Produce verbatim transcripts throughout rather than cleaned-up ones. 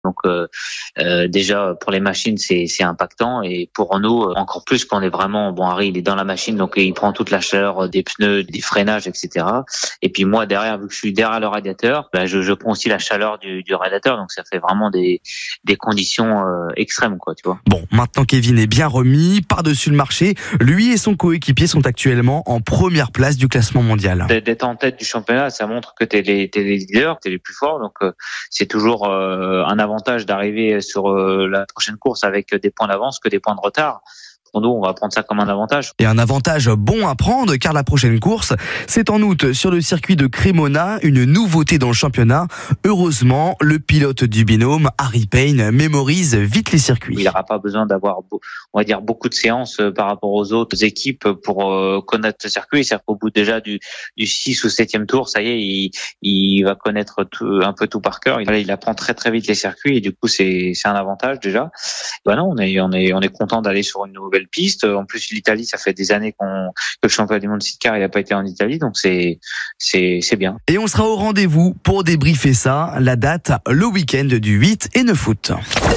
Donc euh, euh, déjà pour les machines c'est c'est impactant et pour nous encore plus quand on est vraiment bon. Harry il est dans la machine donc il prend toute la chaleur des pneus, des freinages, et cetera. Et puis moi derrière vu que je suis derrière le radiateur, bah, je, je prends aussi la chaleur du, du radiateur donc ça fait vraiment des des conditions euh, extrêmes quoi tu vois. Bon maintenant Kevin est bien remis par-dessus le marché, lui et son coéquipier sont actuellement en première place du classement mondial. D'être en tête du championnat ça montre que t'es les t'es les leaders, t'es les plus forts donc euh, c'est toujours euh, un avantage avantage d'arriver sur euh, la prochaine course avec des points d'avance que des points de retard. Pour nous, on va prendre ça comme un avantage. Et un avantage bon à prendre, car la prochaine course, c'est en août sur le circuit de Cremona, une nouveauté dans le championnat. Heureusement, le pilote du binôme, Harry Payne, mémorise vite les circuits. Il n'aura pas besoin d'avoir, on va dire, beaucoup de séances par rapport aux autres équipes pour euh, connaître le circuit. C'est-à-dire qu'au bout déjà du, du six ou septième tour, ça y est, il, il va connaître tout, un peu tout par cœur. Il, il apprend très très vite les circuits et du coup, c'est, c'est un avantage déjà. Ben non, on est, on est, on est content d'aller sur une nouvelle piste. En plus, l'Italie, ça fait des années qu'on, que le championnat du monde sidecar, il n'a pas été en Italie, donc c'est, c'est, c'est bien. Et on sera au rendez-vous pour débriefer ça. La date, le week-end du huit et neuf août.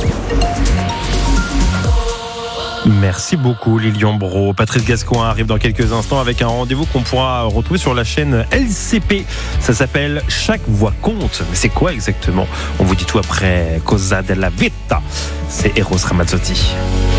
Merci beaucoup Lilian Brault. Patrice Gascoigne arrive dans quelques instants avec un rendez-vous qu'on pourra retrouver sur la chaîne L C P. Ça s'appelle Chaque voix compte. Mais c'est quoi exactement ? On vous dit tout après Cosa della Vita. C'est Eros Ramazzotti.